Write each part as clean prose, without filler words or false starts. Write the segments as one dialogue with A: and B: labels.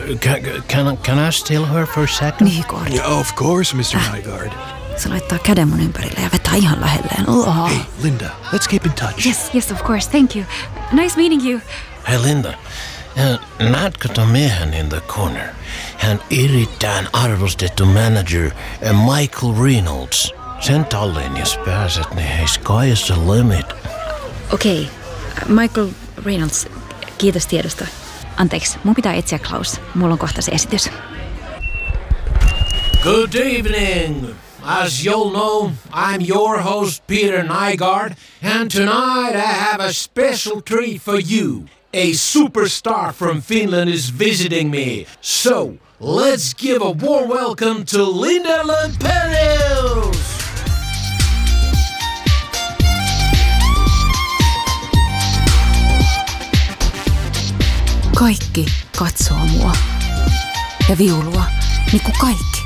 A: Can I steal her for a second?
B: Nygård.
C: Yeah, of course, Mr. Nygaard.
B: Se laittaa käden mun ympärille ja vetää ihan lähelleen.
C: Hey, Linda, let's keep in touch.
D: Yes, of course. Thank you. Nice meeting you.
A: Hei Linda, näetkö ton miehen in the corner? Hän erittäin arvostettu manager Michael Reynolds. Sen talliin, jos pääset, niin hei, sky's the limit.
D: Okei. Michael Reynolds, kiitos tiedosta. Anteeksi, mun pitää etsiä Klaus. Mulla on kohta se esitys.
A: Good evening. As you'll know, I'm your host, Peter Nygaard, and tonight I have a special treat for you. A superstar from Finland is visiting me. So, let's give a warm welcome to Linda Lampenius!
B: Kaikki katsoo mua. Ja viulua, niin kuin kaikki.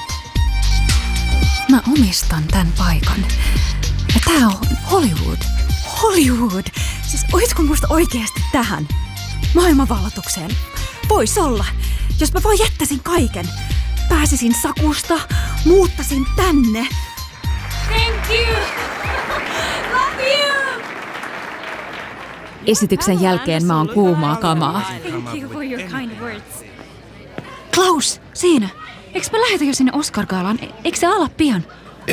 B: Mä omistan tän paikan. Ja tää on Hollywood. Hollywood! Siis oisko musta oikeasti tähän? Maailmanvalloitukseen. Vois olla. Jos mä vaan jättäisin kaiken. Pääsisin Sakusta, muuttaisin tänne.
D: Thank you! Love you!
B: Esityksen jälkeen mä oon kuumaa kamaa.
D: Thank you for your kind words.
B: Klaus, siinä.
D: Eikö mä lähetä jo sinne Oscar-gaalaan? Eikö se ala pian?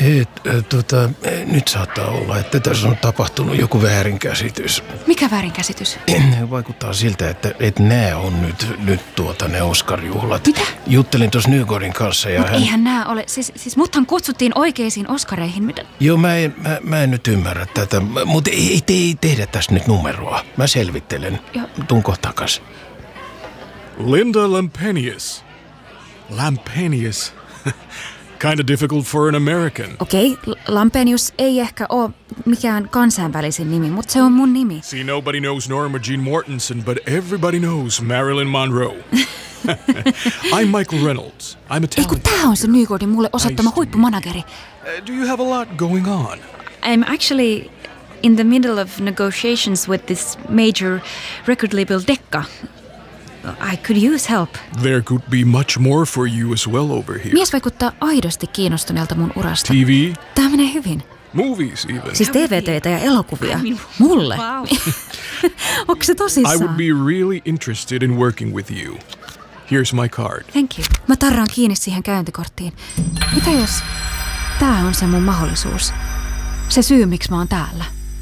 A: Nyt saattaa olla, että tässä on tapahtunut joku väärinkäsitys.
D: Mikä väärinkäsitys?
A: Vaikuttaa siltä, että nää on nyt ne Oscar-juhlat.
D: Mitä?
A: Juttelin tuossa Nygårdin kanssa ja
D: Eihän nää ole. Siis muthan kutsuttiin oikeisiin Oscareihin. Mitä?
A: Joo, mä en nyt ymmärrä tätä, mutta ei tehdä tästä nyt numeroa. Mä selvittelen. Tuunko takas?
C: Linda Lampenius. Lampenius. Kind of difficult for an American.
B: Okei, Lampenius ei ehkä ole mikään kansainvälisin nimi, mutta se on mun nimi.
C: See, nobody knows Norma Jean Mortensen, but everybody knows Marilyn Monroe. I'm Michael Reynolds. I'm a
B: Ei kun tää on se Nygårdin mulle osoittama huippumanageri.
C: Do you have a lot going on?
D: I'm actually in the middle of negotiations with this major record label Decca. I could use help.
C: There could be much more for you as well over here.
B: Mies vaikuttaa aidosti kiinnostuneelta mun urasta.
C: TV?
B: Tää menee hyvin.
C: Movies even.
B: Siis TV:tä ja elokuvia. Mulle.
D: Wow.
B: Onko se tosissaan?
C: I would be really interested in working with you. Here's my card.
D: Thank you.
B: Mä tarraan kiinni siihen käyntikorttiin. Mitä jos tää on se mun mahdollisuus? Se syy, miksi mä oon täällä.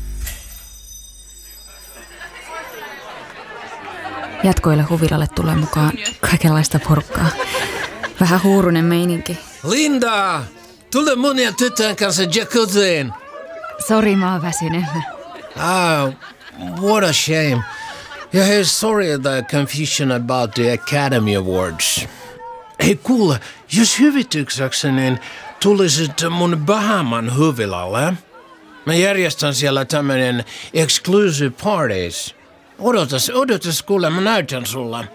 B: Jatkoille huvilalle tulee mukaan kaikenlaista porukkaa. Vähän huurunen meininki.
A: Linda! Tule mun ja tytön kanssa jacuzziin!
D: Sori, mä oon väsynyt.
A: What a shame. Yeah, hey, sorry the confusion about the Academy Awards. Hei kuule, jos hyvitykseksi, niin tulisit mun Bahaman huvilalle. Mä järjestän siellä tämmönen exclusive parties. Odotas kuule, mä näytän sulle.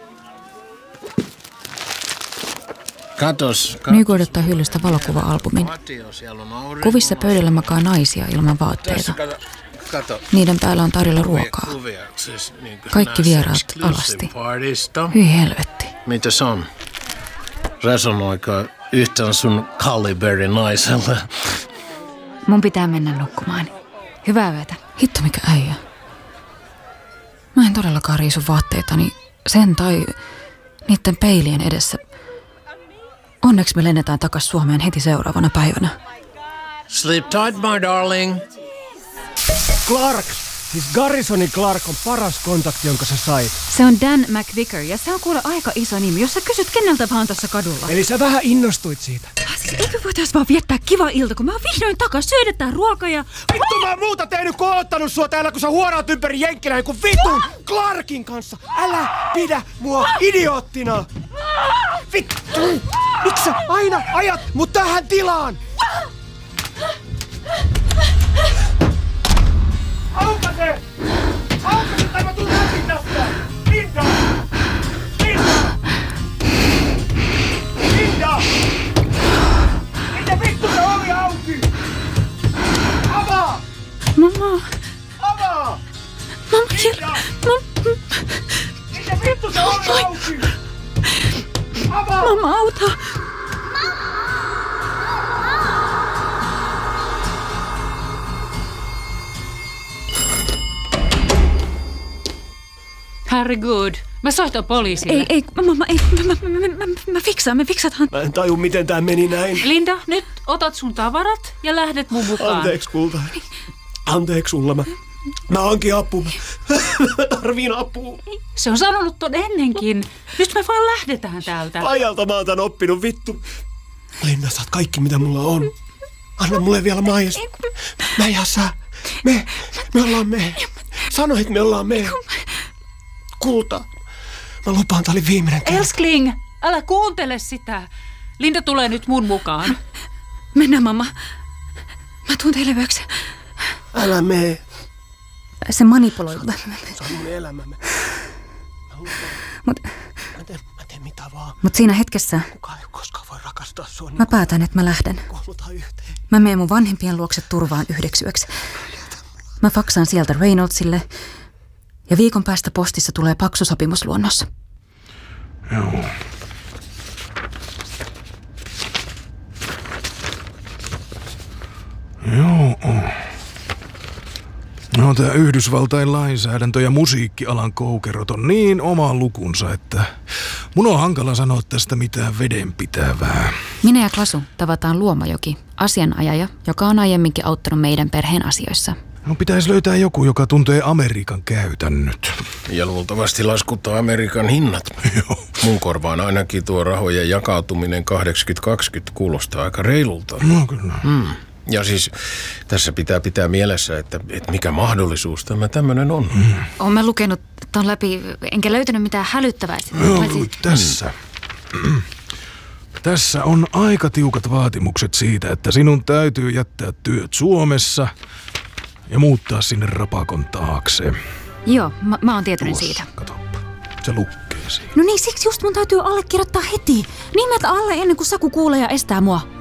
A: Katos.
B: Nygård ottaa hyllystä valokuva-albumin. Kuvissa pöydällä makaa naisia ilman vaatteita. Niiden päällä on tarjolla ruokaa. Kaikki vieraat alasti. Hyi helvetti.
A: Mitäs on? Resonoiko yhtään sun kaliberin naiselle?
D: Mun pitää mennä nukkumaan. Hyvää yötä.
B: Hitto mikä äijä. Mä en todellakaan riisu vaatteitani sen tai niiden peilien edessä. Onneksi me lennetään takas Suomeen heti seuraavana päivänä.
A: Sleep tight, my darling.
E: Clark! Siis Garrisonin Clark on paras kontakti, jonka sä sait.
D: Se on Dan McVicker ja se on kuule aika iso nimi, jos sä kysyt keneltä vaan tuossa kadulla.
E: Eli sä vähän innostuit siitä.
D: Siis eikö voitais vaan viettää kiva ilta, kun mä oon vihdoin takas, syödetään ruokaa ja...
E: Vittu mä oon muuta tehnyt kuin odottanut sua täällä, kun sä huoraat ympäri jenkkilä joku vitun Clarkin kanssa. Älä pidä mua idioottina! Vittu! Miksi sä aina ajat mut tähän tilaan? Aukaise! Aukaise tai mä tuun läpi tästä! Linda! Linda! Linda! Mitä vittu se ovi auki? Avaa!
B: Mamma!
E: Avaa!
B: Mamma!
E: Linda! Mitä vittu se ovi auki?
B: Mamma, auta!
F: Herregud, mä soitan poliisille.
B: Ei, mamma, ei. Me fiksataan.
E: Mä en taju, miten tää meni näin.
F: Linda, nyt otat sun tavarat ja lähdet mun mukaan.
E: Anteeksi, kulta. Anteeksi, Ulla. Mä hankin apua. Mä tarviin apua.
F: Se on sanonut ton ennenkin. Nyt me vaan lähdetään täältä.
E: Ajalta mä oon tän oppinut, vittu. Linda, saat kaikki, mitä mulla on. Anna mulle vielä maijasta. Mä en saa. Me ollaan me. Sano, että me ollaan me. Kulta. Mä lupaan, tää oli viimeinen kerta.
F: Elskling, älä kuuntele sitä. Linda tulee nyt mun mukaan.
B: Mennään, mamma. Mä tuun teille yöksi.
E: Älä mene.
B: Se manipuloi.
E: Se on mun elämä. Mä lupaan. Mä teen mitä vaan.
B: Mut siinä hetkessä
E: Kukaan ei koskaan voi rakastaa sua niin
B: mä päätän, että mä lähden.
E: koulutaan yhteen.
B: Mä menen mun vanhempien luokse turvaan 9 yöksi. Mä faksaan sieltä Reynoldsille. Ja viikon päästä postissa tulee paksu sopimusluonnos.
C: Joo. No, tää Yhdysvaltain lainsäädäntö ja musiikkialan koukerot on niin oma lukunsa, että mun on hankala sanoa tästä mitään vedenpitävää.
D: Minä ja Klasu tavataan Luomajoki, asianajaja, joka on aiemminkin auttanut meidän perheen asioissa.
C: No, pitäisi löytää joku, joka tuntee Amerikan käytännöt.
A: Ja luultavasti laskuttaa Amerikan hinnat.
C: Joo.
A: Mun korvaan ainakin tuo rahojen jakautuminen 80-20 kuulostaa aika reilulta.
C: No kyllä.
A: Ja siis tässä pitää mielessä, että mikä mahdollisuus tämä tämmöinen on.
D: Olen mä lukenut ton läpi, enkä löytänyt mitään hälyttävää.
C: Joo, tässä. Tässä on aika tiukat vaatimukset siitä, että sinun täytyy jättää työt Suomessa ja muuttaa sinne rapakon taakse.
D: Joo, mä oon tietoinen siitä.
C: Katoppa, se lukkee siinä.
B: No niin, siksi just mun täytyy allekirjoittaa heti. Nimet alle ennen kuin Saku kuulee ja estää mua.